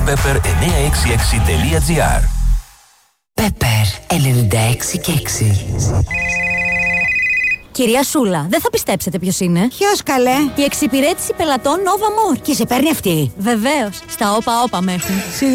www.pepper966.gr. Pepper 96,6. Κυρία Σούλα, δεν θα πιστέψετε ποιος είναι. Ποιος καλέ? Η εξυπηρέτηση πελατών Nova More. Και σε παίρνει αυτή? Βεβαίως, στα όπα με έχουν.